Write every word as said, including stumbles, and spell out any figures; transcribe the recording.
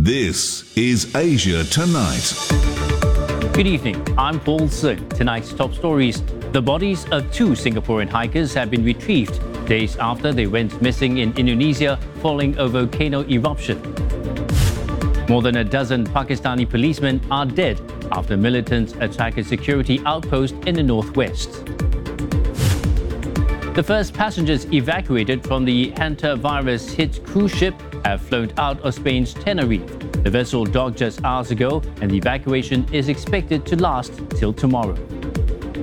This is Asia Tonight. Good evening, I'm Paul Sung. Tonight's top stories. The bodies of two Singaporean hikers have been retrieved days after they went missing in Indonesia following a volcano eruption. More than a dozen Pakistani policemen are dead after militants attack a security outpost in the northwest. The first passengers evacuated from the hantavirus-hit cruise ship have flown out of Spain's Tenerife. The vessel docked just hours ago, and the evacuation is expected to last till tomorrow.